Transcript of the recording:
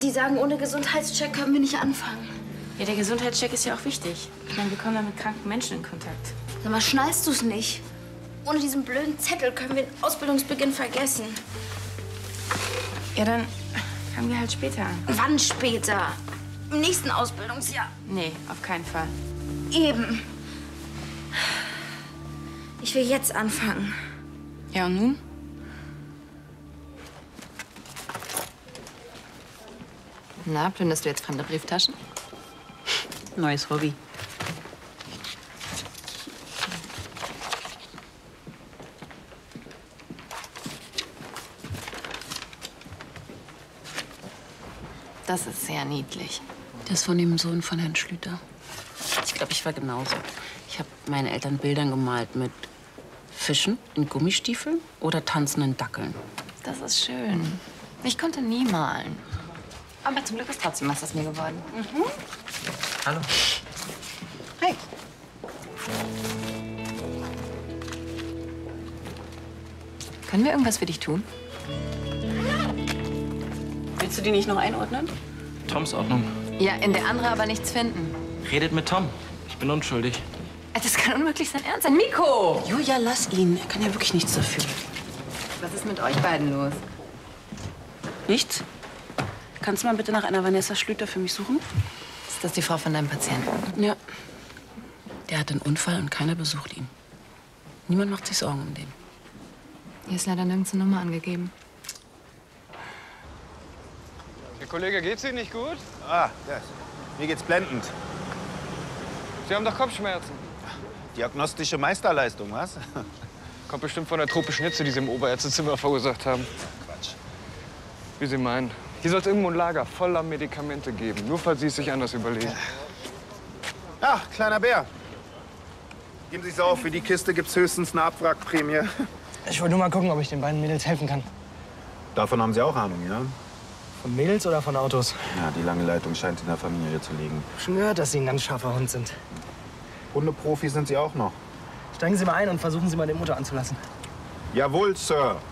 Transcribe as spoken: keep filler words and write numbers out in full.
Die sagen, ohne Gesundheitscheck können wir nicht anfangen. Ja, der Gesundheitscheck ist ja auch wichtig. Ich meine, wir kommen da mit kranken Menschen in Kontakt. Sag mal, schnallst du's nicht? Ohne diesen blöden Zettel können wir den Ausbildungsbeginn vergessen. Ja, dann fangen wir halt später an. Wann später? Im nächsten Ausbildungsjahr. Nee, auf keinen Fall. Eben. Ich will jetzt anfangen. Ja, und nun? Na, plünderst du jetzt fremde Brieftaschen? Neues Hobby. Das ist sehr niedlich. Das ist von dem Sohn von Herrn Schlüter. Ich glaube, ich war genauso. Ich habe meinen Eltern Bildern gemalt mit Fischen in Gummistiefeln oder tanzenden Dackeln. Das ist schön. Ich konnte nie malen. Aber zum Glück ist trotzdem was aus mir geworden. Mhm. Hallo. Hey. Können wir irgendwas für dich tun? Willst du die nicht noch einordnen? Toms Ordnung. Ja, in der andere aber nichts finden. Redet mit Tom. Ich bin unschuldig. Das kann unmöglich sein Ernst sein. Miko! Julia, lass ihn. Er kann ja wirklich nichts dafür. Was ist mit euch beiden los? Nichts? Kannst du mal bitte nach einer Vanessa Schlüter für mich suchen? Ist das die Frau von deinem Patienten? Ja. Der hat einen Unfall und keiner besucht ihn. Niemand macht sich Sorgen um den. Hier ist leider nirgends eine Nummer angegeben. Herr Kollege, geht's Ihnen nicht gut? Ah, das. Mir geht's blendend. Sie haben doch Kopfschmerzen. Diagnostische Meisterleistung, was? Kommt bestimmt von der tropischen Hitze, die Sie im Oberärztezimmer verursacht haben. Quatsch. Wie Sie meinen. Hier soll es irgendwo ein Lager voller Medikamente geben. Nur falls Sie es sich anders überlegen. Ach, kleiner Bär. Geben Sie es auf, für die Kiste gibt's höchstens eine Abwrackprämie. Ich wollte nur mal gucken, ob ich den beiden Mädels helfen kann. Davon haben Sie auch Ahnung, ja? Von Mädels oder von Autos? Ja, die lange Leitung scheint in der Familie zu liegen. Schon gehört, dass Sie ein ganz scharfer Hund sind. Hundeprofi sind Sie auch noch. Steigen Sie mal ein und versuchen Sie mal den Motor anzulassen. Jawohl, Sir.